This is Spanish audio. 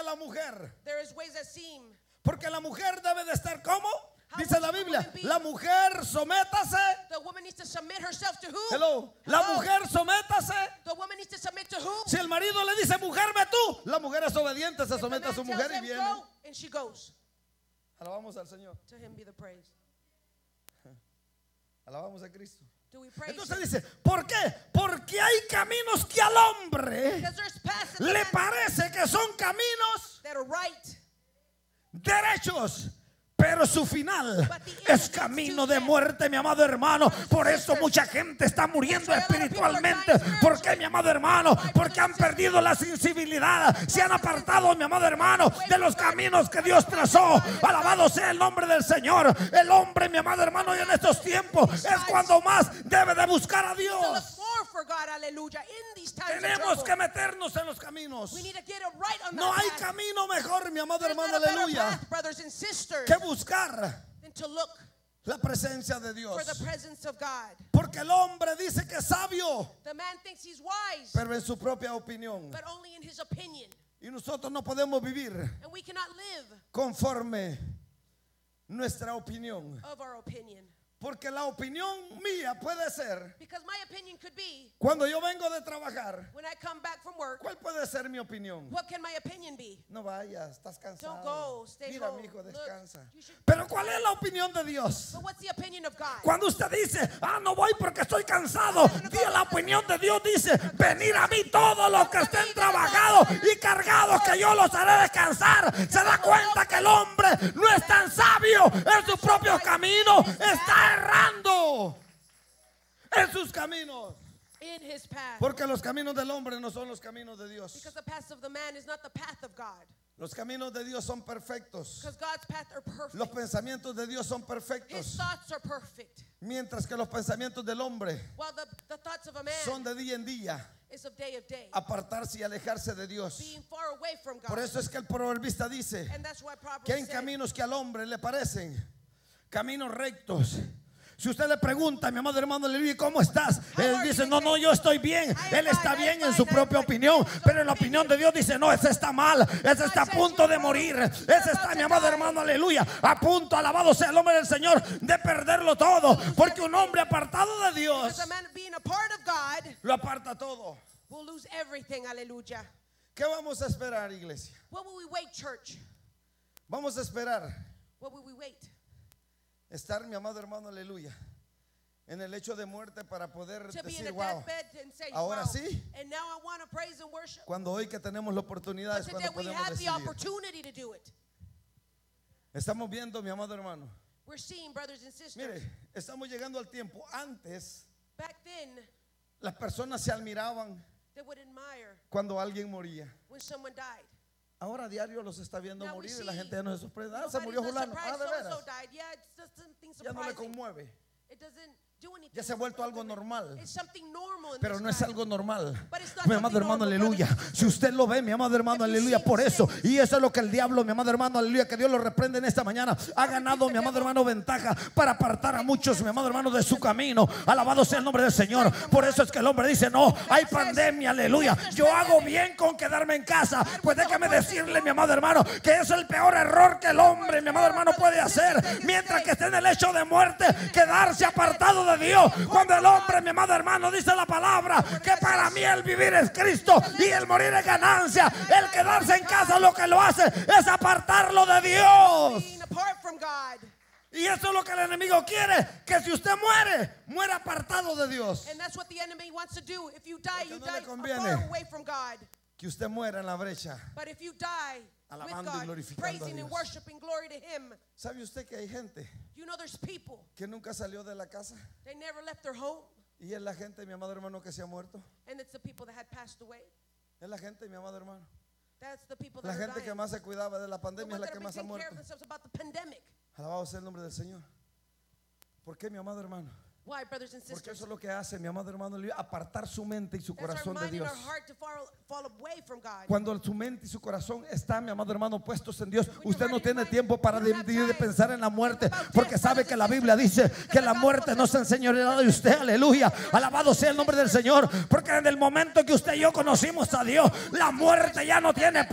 la mujer. There is ways that seem. Porque la mujer debe de estar ¿cómo? Dice la Biblia, la mujer sométase. The woman needs to submit herself to who? Hello. La mujer sométase. The woman needs to submit to who? Si el marido le dice, mujer, ve tú, la mujer es obediente, se If the somete a man su tells mujer y them viene. go, and she goes. Alabamos al Señor. To him be the praise. Alabamos a Cristo. Do we praise Entonces him? dice, ¿por qué? Porque hay caminos que al hombre Because there's paths in the le man parece que son caminos that are right. derechos, pero su final es camino de muerte, mi amado hermano. Por eso mucha gente está muriendo espiritualmente. ¿Por qué, mi amado hermano? Porque han perdido la sensibilidad, se han apartado, mi amado hermano, de los caminos que Dios trazó. Alabado sea el nombre del Señor. El hombre, mi amado hermano, y en estos tiempos es cuando más debe de buscar a To look Dios. more for God, hallelujah, in these times of Tenemos trouble. que meternos en los caminos. We need to get it right on No that hay path. camino mejor, mi amado There's hermano, not a better aleluya, path, brothers and sisters, que buscar than to look la presencia de Dios. for the presence of God. Porque el hombre dice que es sabio, The man thinks he's wise, pero en su propia opinión. but only in his opinion. Y nosotros no podemos vivir And we cannot live conforme nuestra opinión. of our opinion. Porque la opinión mía puede ser, Because my opinion could be, cuando yo vengo de trabajar, when I come back from work, ¿cuál puede ser mi opinión? what can my opinion be? No vayas, estás Don't cansado. go, stay Mira, home. mi hijo, Look, descansa. you should- Pero ¿cuál es la opinión de Dios? But what's the opinion of God? Cuando usted dice, no voy porque estoy cansado, la opinión de Dios dice, venir a mí todos los que estén trabajados y cargados, que yo los haré descansar. Se da cuenta que el hombre no es tan sabio en su propio camino, está errando en sus caminos. In his path. Porque los caminos del hombre no son los caminos de Dios. Because the path of the man is not the path of God. Los caminos de Dios son perfectos. Because God's path are perfect. Los pensamientos de Dios son His perfectos. thoughts are perfect. Mientras que los pensamientos del hombre While the thoughts of a man son de día en día. is of day, Apartarse y alejarse de Dios. being far away from God. Por eso es que el proverbista dice And that's why Proverbs que hay said, caminos que al hombre le parecen caminos rectos. Si usted le pregunta, mi amado hermano, aleluya, ¿cómo estás? Él dice, no, yo estoy bien. Él está bien en su propia opinión, pero en la opinión de Dios dice, no, ese está mal, ese está a punto de morir, ese está, mi amado hermano, aleluya, a punto, alabado sea el nombre del Señor, de perderlo todo, porque un hombre apartado de Dios because a man being a part of God lo aparta todo. will lose everything, hallelujah. ¿Qué vamos a esperar, iglesia? What will we wait, church? Vamos a esperar What will we wait? estar, mi amado hermano, aleluya, en el hecho de muerte para poder To be in decir, a wow, deathbed and say, ahora wow. sí. And now I want to praise and worship. cuando hoy que tenemos la oportunidad But es today cuando we podemos have the decidir. opportunity to do it. Estamos viendo, mi amado hermano, We're seeing, brothers and sisters, mire, estamos llegando al tiempo. Antes back then las personas se admiraban they would admire cuando alguien moría. when someone died. Ahora a diario los está viendo Now we morir y la see gente ya no se sorprende. Se nobody's murió not fulano. surprised, De so-and-so veras. died. Yeah, it's just something Ya no le surprising. conmueve. It doesn't do anything. Ya se ha vuelto algo normal. It's something normal in Pero this no es life. algo normal. But it's not Mi amado something hermano, normal, aleluya. brothers and Si usted lo ve, mi amado hermano, If you aleluya, see por the eso. things. Y eso es lo que el diablo, mi amado hermano, aleluya, que Dios lo reprende en esta mañana. Ha ganado, mi amado hermano, ventaja para apartar a muchos, mi amado hermano, de su camino. Alabado sea el nombre del Señor. Por eso es que el hombre dice, no, hay pandemia, aleluya. Yo hago bien con quedarme en casa. Pues déjame decirle, mi amado hermano, que es el peor error que el hombre, mi amado hermano, puede hacer. Mientras que esté en el hecho de muerte, quedarse apartado de Dios. Cuando el hombre, mi amado hermano, dice la palabra que para mí el vivir es Cristo y el morir es ganancia. El quedarse en casa lo que lo hace es apartarlo de Dios. Being apart from God. Y eso es lo que el enemigo quiere, que si usted muera apartado de Dios. And that's what the enemy wants to do. If you die, you Porque no le die conviene. far away from God. Que usted muera en la brecha. But if you die Alabando y with God, glorificando a praising and Dios. worshiping glory to Him, ¿Sabe usted que hay gente you know there's people, que nunca salió de la casa? they never left their home. Y es la gente, mi amado hermano, que se ha muerto. And it's the people that had passed away. Es la gente, mi amado hermano. That's the people La that are gente que dying. más se cuidaba de la The pandemia es ones la that que are más ha taking care muerto. of themselves about the pandemic. Alabado sea el nombre del Señor. ¿Por qué, mi amado hermano? Why, brothers and Porque sisters? eso es lo que hace, mi amado hermano, apartar su mente y su That's our corazón de mind and Dios. our heart to fall away from God. Cuando su mente y su corazón están, mi amado hermano, puestos en Dios, usted no tiene tiempo para de pensar en la muerte, porque sabe que la Biblia dice que la muerte no se enseñoreará de usted, aleluya. Alabado sea el nombre del Señor, porque en el momento que usted y yo conocimos a Dios, la muerte ya no tiene